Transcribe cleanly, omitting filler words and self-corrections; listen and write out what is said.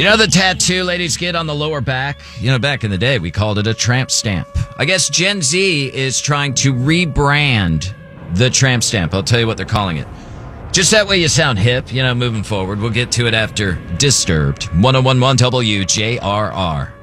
know the tattoo ladies get on the lower back? You know, back in the day, we called it a tramp stamp. I guess Gen Z is trying to rebrand the tramp stamp. I'll tell you what they're calling it. Just that way you sound hip, moving forward. We'll get to it after Disturbed. 101.1 WJRR.